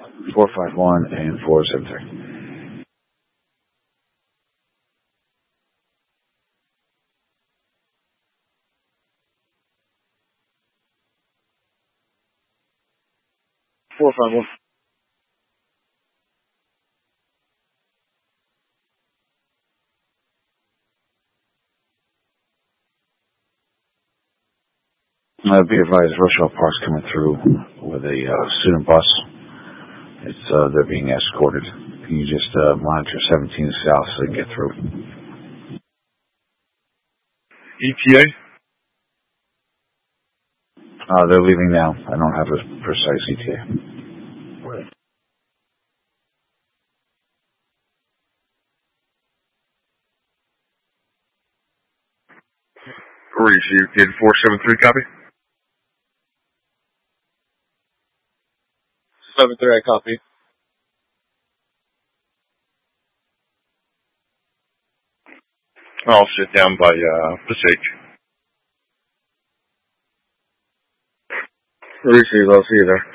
451 and 473. Be advised, Rochelle Park's coming through with a student bus. They're being escorted. Can you just monitor 17 South so they can get through? ETA? They're leaving now. I don't have a precise ETA. Received 473, copy? 73, I copy. I'll sit down by Passaic. Receive, I'll see you there.